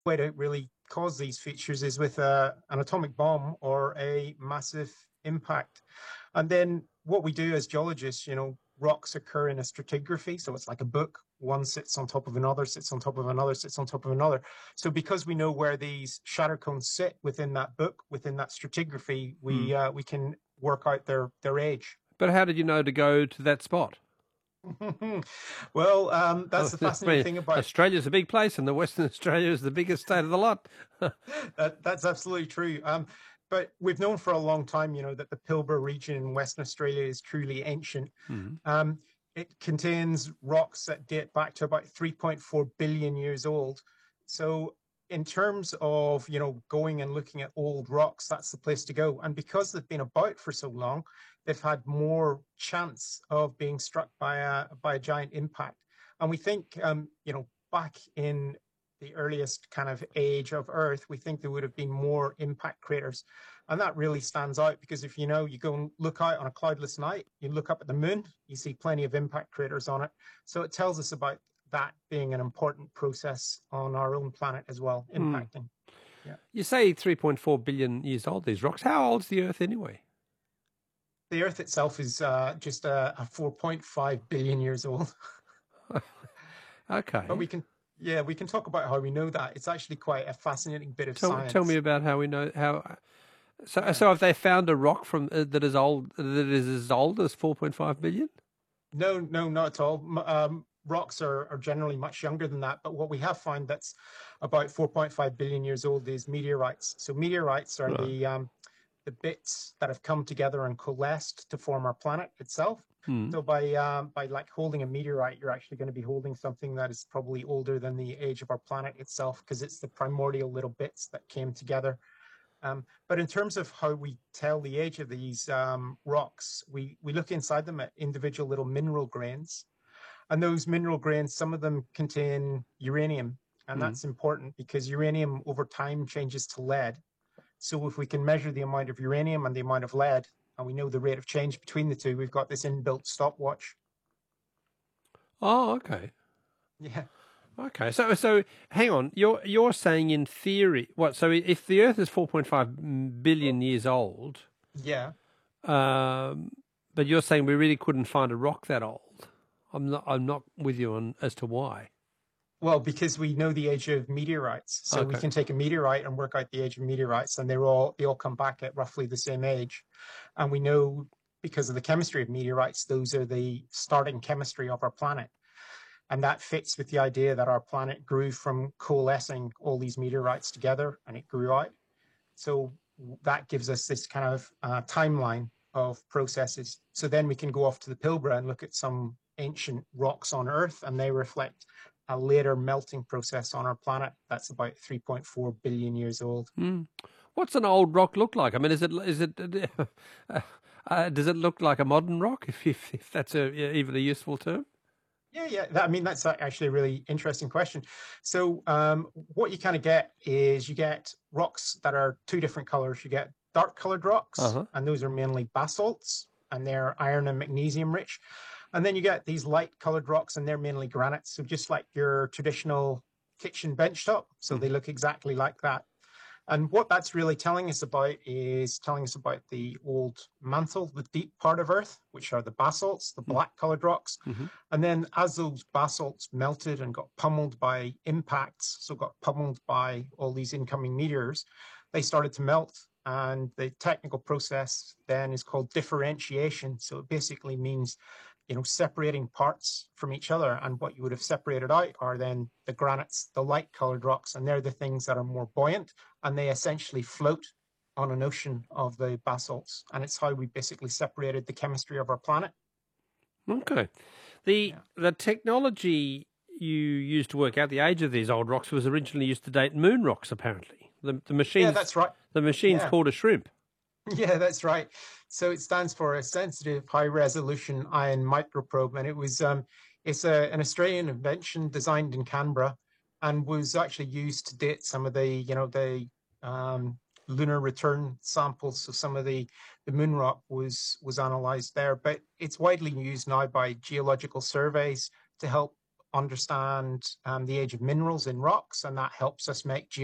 way to really cause these features is with an atomic bomb or a massive impact. And then what we do as geologists, rocks occur in a stratigraphy. So it's like a book. One sits on top of another, sits on top of another, sits on top of another. So because we know where these shatter cones sit within that book, within that stratigraphy, Hmm. we can work out their age. But how did you know to go to that spot? Well, I that's the fascinating mean, thing about Australia's a big place, and the Western Australia is the biggest state of the lot. that's absolutely true. But we've known for a long time, that the Pilbara region in Western Australia is truly ancient. Hmm. Um, it contains rocks that date back to about 3.4 billion years old. So, in terms of going and looking at old rocks, that's the place to go. And because they've been about for so long, they've had more chance of being struck by a giant impact. And we think, back in the earliest kind of age of Earth, we think there would have been more impact craters. And that really stands out because if you go and look out on a cloudless night, you look up at the moon, you see plenty of impact craters on it. So it tells us about that being an important process on our own planet as well, Hmm. impacting. Yeah. You say 3.4 billion years old, these rocks. How old's the Earth anyway? The Earth itself is just a 4.5 billion years old. But Okay. we can talk about how we know that. It's actually quite a fascinating bit of Tell me science. about how we know how. Yeah. So have they found a rock from that is as old as 4.5 billion? No, no, not at all. Rocks are generally much younger than that. But what we have found that's about 4.5 billion years old is meteorites. So meteorites are Right. the bits that have come together and coalesced to form our planet itself. Hmm. So by like holding a meteorite, you're actually going to be holding something that is probably older than the age of our planet itself because it's the primordial little bits that came together. But in terms of how we tell the age of these rocks, we look inside them at individual little mineral grains. And those mineral grains, some of them contain uranium. And Hmm. that's important because uranium over time changes to lead. So if we can measure the amount of uranium and the amount of lead, and we know the rate of change between the two, we've got this inbuilt stopwatch. Oh, okay. Yeah, Okay. So hang on. You're saying in theory what? So if the Earth is 4.5 billion years old, yeah. um, but you're saying we really couldn't find a rock that old. I'm not with you on as to why. Well, because we know the age of meteorites, so we Okay. can take a meteorite and work out the age of meteorites, and they all come back at roughly the same age. And we know because of the chemistry of meteorites, those are the starting chemistry of our planet. And that fits with the idea that our planet grew from coalescing all these meteorites together and it grew out. So that gives us this kind of timeline of processes. So then we can go off to the Pilbara and look at some ancient rocks on Earth, and they reflect a later melting process on our planet that's about 3.4 billion years old. Hmm. What's an old rock look like? I mean, does it look like a modern rock? If that's even a useful term. Yeah, yeah. I mean, that's actually a really interesting question. So, what you kind of get is you get rocks that are two different colors. You get dark colored rocks, Uh-huh. and those are mainly basalts, and they're iron and magnesium rich. And then you get these light colored rocks, and they're mainly granites. So, just like your traditional kitchen benchtop. So, they Hmm. look exactly like that. And what that's really telling us about is telling us about the old mantle, the deep part of Earth, which are the basalts, the black colored rocks. Mm-hmm. And then as those basalts melted and got pummeled by impacts, so got pummeled by all these incoming meteors, they started to melt. And the technical process then is called differentiation. So it basically means separating parts from each other. And what you would have separated out are then the granites, the light colored rocks, and they're the things that are more buoyant and they essentially float on an ocean of the basalts. And it's how we basically separated the chemistry of our planet. Okay. The Yeah. the technology you used to work out the age of these old rocks was originally used to date moon rocks, apparently. Yeah, that's right. The machine's Yeah. called a shrimp. Yeah, that's right. So it stands for a sensitive high resolution ion microprobe. And it's an Australian invention designed in Canberra and was actually used to date some of the um, lunar return samples. So some of the moon rock was analyzed there, but it's widely used now by geological surveys to help understand the age of minerals in rocks, and that helps us make